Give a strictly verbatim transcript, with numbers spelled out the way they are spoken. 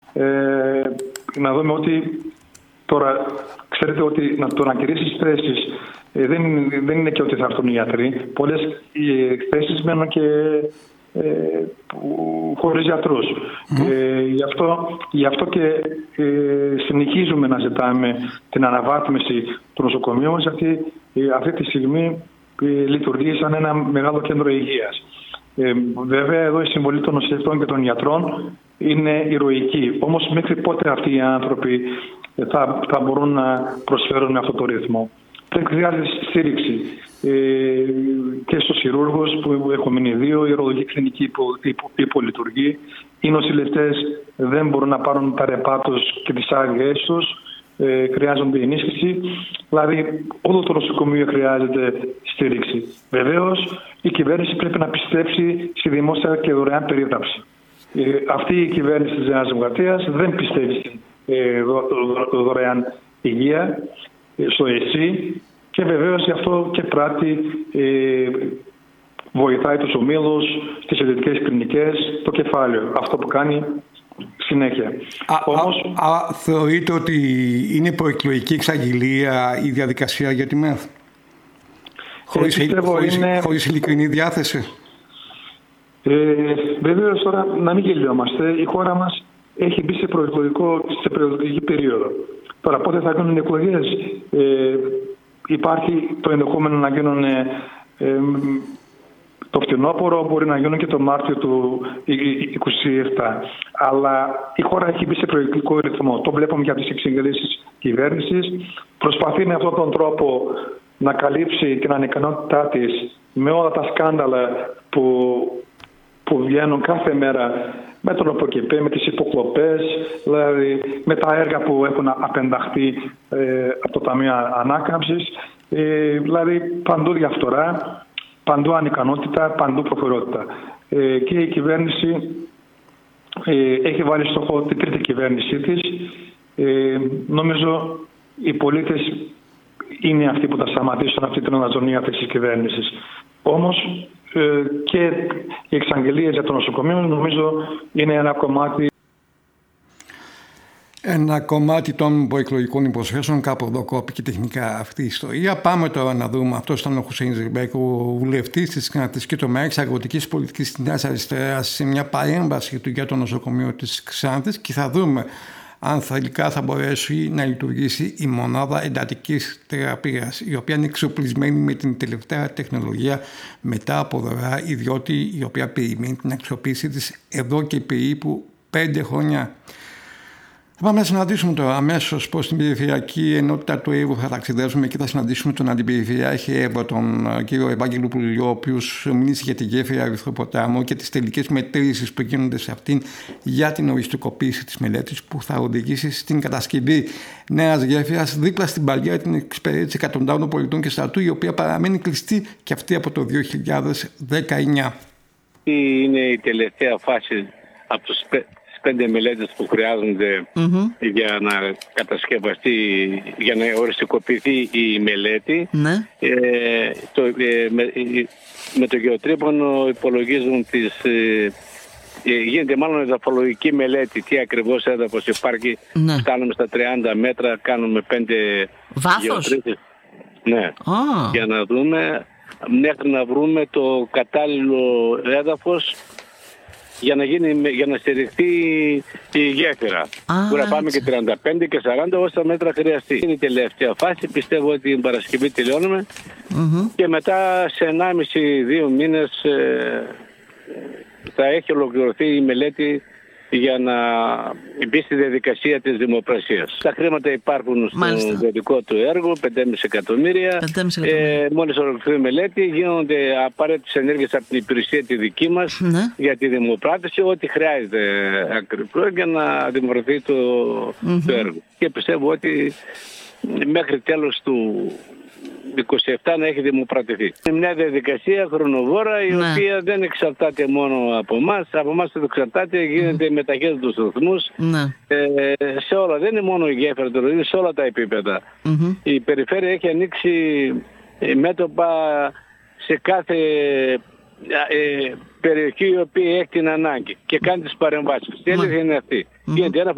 Ε, να δούμε ότι τώρα, ξέρετε ότι να, το να κηρύσεις θέσεις ε, δεν, δεν είναι και ότι θα έρθουν οι γιατροί. Πολλές ε, θέσεις μένουν και ε, χωρίς γιατρούς. Mm. Ε, γι, αυτό, γι' αυτό και ε, συνεχίζουμε να ζητάμε την αναβάθμιση του νοσοκομείου, γιατί ε, αυτή τη στιγμή ε, λειτουργεί σαν ένα μεγάλο κέντρο υγείας. Ε, βέβαια εδώ η συμβολή των νοσηλευτών και των γιατρών είναι ηρωική. Όμως μέχρι πότε αυτοί οι άνθρωποι θα, θα μπορούν να προσφέρουν με αυτό το ρυθμό? Δεν χρειάζεται στήριξη ε, και στους χειρούργους που έχουν μείνει δύο, η ορολογική κλινική υπο, υπο, υπολειτουργεί, οι νοσηλευτές δεν μπορούν να πάρουν τα ρεπά τους και τις άδειές τους, ε, χρειάζονται ενίσχυση. Δηλαδή όλο το νοσοκομείο χρειάζεται στήριξη. Βεβαίως η κυβέρνηση πρέπει να πιστέψει στη δημόσια και δωρεάν περίθαλψη. Ε, αυτή η κυβέρνηση της Νέας Δημοκρατίας δεν πιστεύει στην ε, δω, δω, δωρεάν υγεία, ε, στο ΕΣΥ, και βεβαίως γι' αυτό και πράττει, ε, βοηθάει τους ομίλους, τις ιδιωτικές κλινικές, το κεφάλαιο. Αυτό που κάνει συνέχεια. Α, Όμως, α, α, θεωρείτε ότι είναι προεκλογική εξαγγελία η διαδικασία για τη ΜΕΘ? Χωρίς, πιστεύω χωρίς, είναι... χωρίς ειλικρινή διάθεση? Ε, βεβαίως τώρα να μην γελιόμαστε. Η χώρα μας έχει μπει σε, προεκλογικό, σε προεκλογική περίοδο. Τώρα πότε θα γίνουν εκλογές? Ε, υπάρχει το ενδεχόμενο να γίνουν ε, ε, το φθινόπωρο, μπορεί να γίνουν και το Μάρτιο του είκοσι επτά. Αλλά η χώρα έχει μπει σε προεκλογικό ρυθμό. Το βλέπουμε για τις εξεγγελίσεις κυβέρνησης. Προσπαθεί με αυτόν τον τρόπο να καλύψει την ανικανότητά της με όλα τα σκάνδαλα που, που βγαίνουν κάθε μέρα, με τον ΟΠΟΚΕΠΕ, με τις υποκλοπές, δηλαδή με τα έργα που έχουν απενταχθεί ε, από το Ταμείο Ανάκαμψης. Ε, δηλαδή παντού διαφθορά, παντού ανικανότητα, παντού προχωρότητα. Ε, και η κυβέρνηση ε, έχει βάλει στόχο την τρίτη κυβέρνησή της. Ε, νομίζω οι πολίτες είναι αυτοί που θα σταματήσουν αυτή την αναζωνία της κυβέρνησης. Όμως ε, και οι εξαγγελίες για το νοσοκομείο νομίζω είναι ένα κομμάτι Ένα κομμάτι των προεκλογικών υποσχέσεων. Κάπου εδώ κόπηκε τεχνικά αυτή η ιστορία. Πάμε τώρα να δούμε. Αυτό ήταν ο Χουσέιν Ζιρμπέκ, ο βουλευτής της Ξάνθης και τομέας αγροτικής πολιτικής της Νέας Αριστεράς, σε μια παρέμβαση του για το νοσοκομείο της Ξάνθης, και θα δούμε αν τελικά θα μπορέσει να λειτουργήσει η μονάδα εντατικής θεραπείας, η οποία είναι εξοπλισμένη με την τελευταία τεχνολογία μετά από δωρεά ιδιώτη, η οποία περιμένει την αξιοποίησή της εδώ και περίπου πέντε χρόνια. Θα πάμε να συναντήσουμε τώρα αμέσως πως στην περιφερειακή ενότητα του Εύρου θα ταξιδέψουμε και θα συναντήσουμε τον Αντιπεριφερειάρχη Εύρου, τον κύριο Ευάγγελο Πουλιό, ο οποίος μίλησε για τη γέφυρα Ερυθροποτάμου και τις τελικές μετρήσεις που γίνονται σε αυτήν για την οριστικοποίηση της μελέτης που θα οδηγήσει στην κατασκευή νέας γέφυρας δίπλα στην παλιά την εξυπηρέτηση εκατοντάδων πολιτών και στρατού, η οποία παραμένει κλειστή και αυτή από το δύο χιλιάδες δεκαεννιά. Είναι η τελευταία φάση από τους πέντε μελέτες που χρειάζονται mm-hmm. για να κατασκευαστεί, για να οριστικοποιηθεί η μελέτη. Mm-hmm. Ε, το, ε, με, με το γεωτρύπανο υπολογίζουν τις... Ε, γίνεται μάλλον εδαφολογική μελέτη, τι ακριβώς έδαφος υπάρχει. Mm-hmm. Φτάνουμε στα τριάντα μέτρα, κάνουμε πέντε γεωτρύπες. Ναι, oh. για να δούμε, μέχρι να βρούμε το κατάλληλο έδαφος για να, γίνει, για να στηριχθεί η γέφυρα. Ah, Μπορεί να πάμε και τριάντα πέντε και σαράντα όσα μέτρα χρειαστεί. Είναι η τελευταία φάση. Πιστεύω ότι την Παρασκευή τελειώνουμε mm-hmm. και μετά σε ενάμιση δύο μήνες ε, θα έχει ολοκληρωθεί η μελέτη για να μπει στη διαδικασία της δημοπρασίας. Τα χρήματα υπάρχουν στο δοτικό του έργο, πέντε κόμμα πέντε εκατομμύρια. Ε, μόλις ολοκληρωθεί η μελέτη, γίνονται απαραίτητες ενέργειες από την υπηρεσία τη δική μας ναι. για τη δημοπράτηση, ό,τι χρειάζεται ακριβώς για να δημιουργηθεί το, mm-hmm. το έργο. Και πιστεύω ότι μέχρι τέλος του είκοσι επτά να έχει δημοπρατηθεί. Είναι μια διαδικασία χρονοβόρα η ναι. οποία δεν εξαρτάται μόνο από εμάς. Από εμάς δεν εξαρτάται, γίνεται mm. με ταχύτητους ρυθμούς ναι. ε, σε όλα. Δεν είναι μόνο η γέφυρα, είναι σε όλα τα επίπεδα. Mm-hmm. Η περιφέρεια έχει ανοίξει μέτωπα σε κάθε ε, περιοχή η οποία έχει την ανάγκη και κάνει τις παρεμβάσεις. Τι mm. είναι αυτή. Mm-hmm. Γίνεται ένα